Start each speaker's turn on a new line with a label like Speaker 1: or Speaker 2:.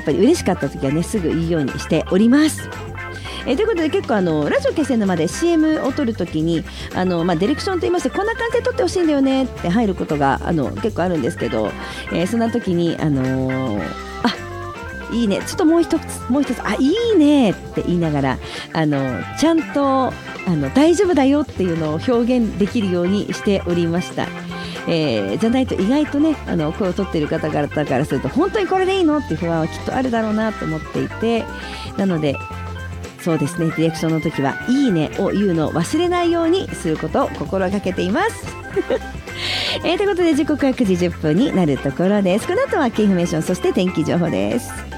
Speaker 1: ぱり嬉しかった時はねすぐ言うようにしております。ということで結構ラジオ決戦のまで CM を撮るときにディレクションといいましてこんな感じで撮ってほしいんだよねって入ることが結構あるんですけど、そんな時にいいねちょっともう一ついいねって言いながらちゃんと大丈夫だよっていうのを表現できるようにしておりました。じゃないと意外とね声を取っている方々からすると本当にこれでいいのっていう不安はきっとあるだろうなと思っていて、なのでそうですねディレクションの時はいいねを言うのを忘れないようにすることを心がけていますということで時刻は9時10分になるところです。この後はキーインフォメーションそして天気情報です。